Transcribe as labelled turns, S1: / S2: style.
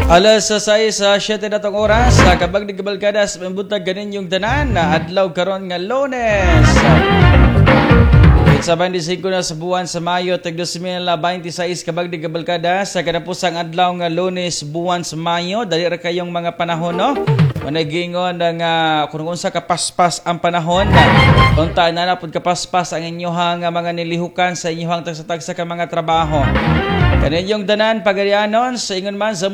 S1: Alas 6 sa 7 na tong oras, kabag ni Kabalkadas, mambuntag ganin yung tanan na adlaw karon nga Lunes. Sa 25 na sa buwan sa Mayo, tag 2026, kabag ni Kabalkadas, sa kanapusang adlaw nga Lunes, buwan sa Mayo, dali ra kayong mga panahon, no? Managingon nga kung unsa kapaspas ang panahon, unta na napod kapaspas ang inyohang mga nilihukan sa inyohang tagsa-tagsa ka mga trabaho. Kaninyong danan pagarianon sa ingon man sa